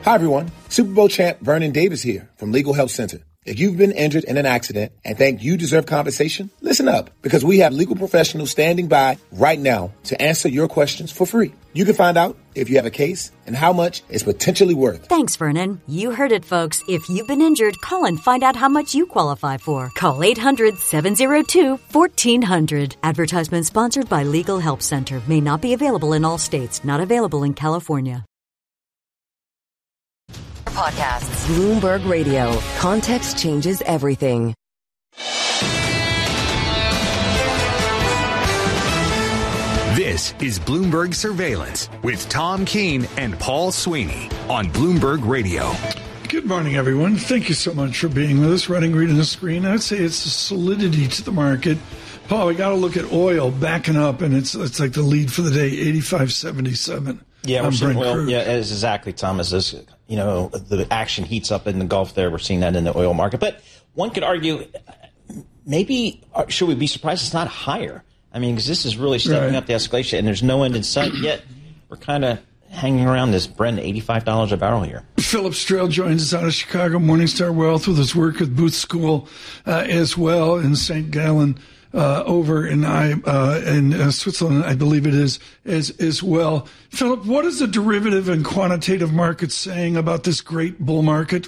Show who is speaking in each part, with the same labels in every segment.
Speaker 1: Hi, everyone. Super Bowl champ Vernon Davis here from Legal Help Center. If you've been injured in an accident and think you deserve compensation, listen up, because we have legal professionals standing by right now to answer your questions for free. You can find out if you have a case and how much it's potentially worth.
Speaker 2: Thanks, Vernon. You heard it, folks. If you've been injured, call and find out how much you qualify for. Call 800-702-1400. Advertisement sponsored by Legal Help Center. May not be available in all states. Not available in California.
Speaker 3: Podcasts. Bloomberg Radio. Context changes everything.
Speaker 4: This is Bloomberg Surveillance with Tom Keene and Paul Sweeney on Bloomberg Radio.
Speaker 5: Good morning, everyone. Thank you so much for being with us. Running reading the screen, I'd say it's a solidity to the market. Paul, we got to look at oil backing up, and it's like the lead for the day, 85.77.
Speaker 6: Yeah, we're seeing oil. Yeah, it's exactly, Thomas. As the action heats up in the Gulf there. We're seeing that in the oil market. But one could argue, maybe should we be surprised it's not higher? I mean, because this is really stepping up the escalation, and there's no end in sight yet. We're kind of hanging around this Brent, $85 a barrel here. Philip
Speaker 5: Strail joins us out of Chicago, Morningstar Wealth, with his work at Booth School as well in St. Gallen. Over in Switzerland, I believe it is, as well. Philip, what is the derivative and quantitative market saying about this great bull market?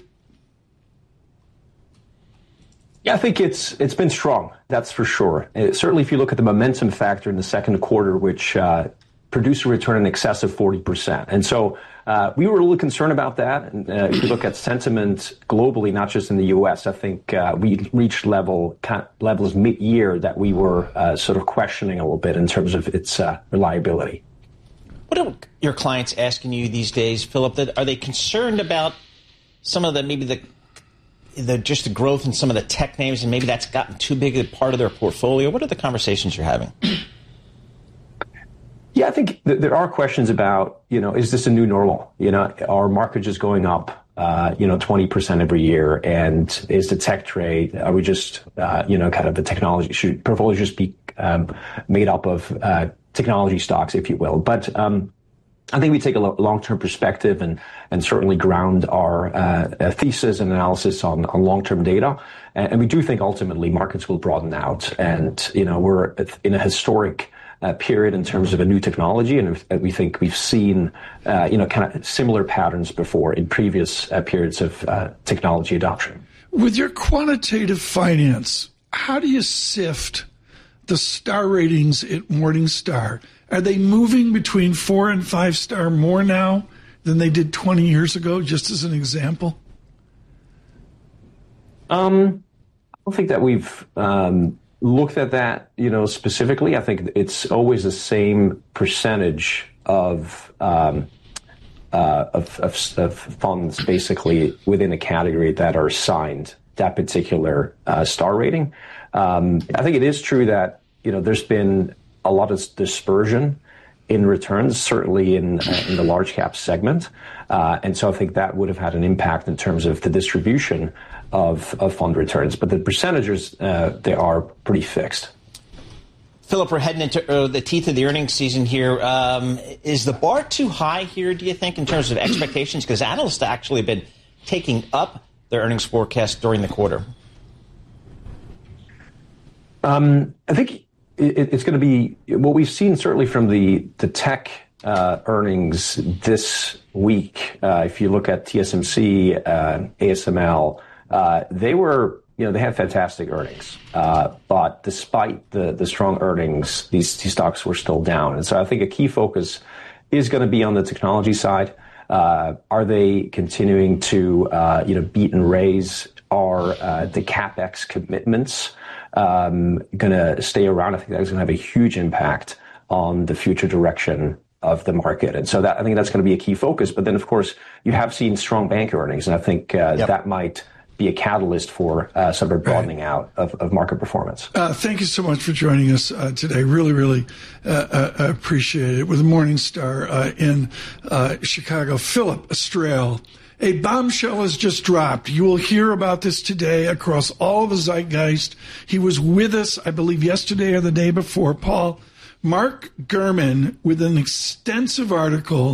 Speaker 7: Yeah, I think it's been strong. That's for sure. Certainly, if you look at the momentum factor in the second quarter, which produced a return in excess of 40%. And so we were a little concerned about that. And if you look at sentiment globally, not just in the U.S., I think we reached levels mid-year that we were sort of questioning a little bit in terms of its reliability.
Speaker 6: What are your clients asking you these days, Philip? Are they concerned about some of the just the growth in some of the tech names, and maybe that's gotten too big a part of their portfolio? What are the conversations you're having?
Speaker 7: Yeah, I think there are questions about, is this a new normal? Our market just going up, 20% every year? And is the tech trade, are we just, kind of the technology, should portfolio just be made up of technology stocks, if you will? But I think we take a long-term perspective and certainly ground our thesis and analysis on long-term data. And we do think ultimately markets will broaden out. And, we're in a historic period in terms of a new technology, and we think we've seen, kind of similar patterns before in previous periods of technology adoption.
Speaker 5: With your quantitative finance, how do you sift the star ratings at Morningstar? Are they moving between 4 and 5 star more now than they did 20 years ago, just as an example?
Speaker 7: I don't think that we've looked at that, specifically. I think it's always the same percentage of funds basically within a category that are assigned that particular star rating. I think it is true that, there's been a lot of dispersion in returns, certainly in the large cap segment. And so I think that would have had an impact in terms of the distribution of fund returns. But the percentages, they are pretty fixed.
Speaker 6: Philip, we're heading into the teeth of the earnings season here. Is the bar too high here, do you think, in terms of expectations? Because analysts actually have been taking up their earnings forecast during the quarter. I think it's going to be what we've seen certainly from the tech earnings this week. If you look at TSMC, ASML, they had fantastic earnings. But despite the strong earnings, these stocks were still down. And so I think a key focus is going to be on the technology side. Are they continuing to, beat and raise? Are the CapEx commitments going to stay around? I think that's going to have a huge impact on the future direction of the market. And so I think that's going to be a key focus. But then, of course, you have seen strong bank earnings. And I think that might be a catalyst for sort of a broadening out of market performance.
Speaker 5: Thank you so much for joining us today. Really, really appreciate it. With Morningstar in Chicago, Philip Strail. A bombshell has just dropped. You will hear about this today across all of the zeitgeist. He was with us, I believe, yesterday or the day before. Paul, Mark Gurman, with an extensive article